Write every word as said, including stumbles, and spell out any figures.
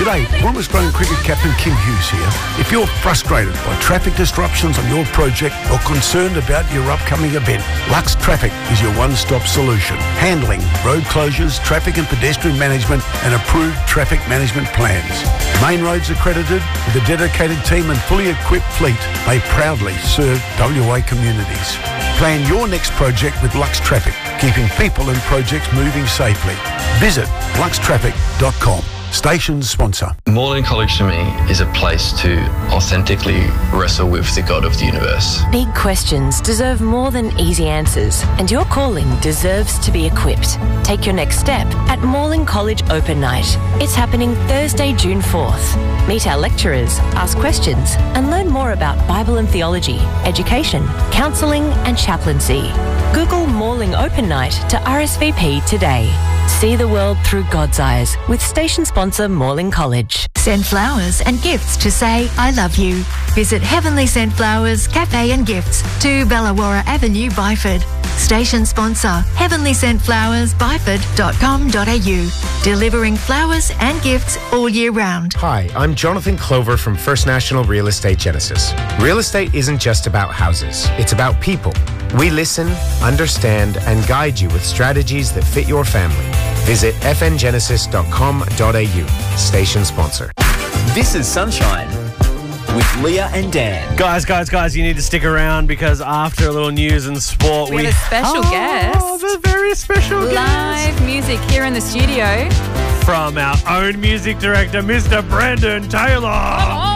G'day, Warren Australian Cricket Captain Kim Hughes here. If you're frustrated by traffic disruptions on your project or concerned about your upcoming event, Lux Traffic is your one-stop solution. Handling road closures, traffic and pedestrian management and approved traffic management plans. Main roads accredited with a dedicated team and fully equipped fleet, they proudly serve W A communities. Plan your next project with Lux Traffic, keeping people and projects moving safely. Visit lux traffic dot com. Station sponsor. Morling College to me is a place to authentically wrestle with the God of the universe. Big questions deserve more than easy answers, and your calling deserves to be equipped. Take your next step at Morling College Open Night. It's happening Thursday, June fourth. Meet our lecturers, ask questions, and learn more about Bible and theology, education, counselling, and chaplaincy. Google Morling Open Night to R S V P today. See the world through God's eyes with station sponsor Morling College. Send flowers and gifts to say I love you. Visit Heavenly Sent Flowers Cafe and Gifts, two Bellawara Avenue, Byford. Station sponsor Heavenly Sent Flowers Byford dot com dot a u. Delivering flowers and gifts all year round. Hi, I'm Jonathan Clover from First National Real Estate Genesis. Real estate isn't just about houses, it's about people. We listen, understand, and guide you with strategies that fit your family. Visit f n genesis dot com dot a u. Station sponsor. This is Sunshine with Leah and Dan. Guys, guys, guys, you need to stick around because after a little news and sport, we, we have a special oh, guest. a very special Live guest. music here in the studio From our own music director, Mister Brandon Taylor. Oh,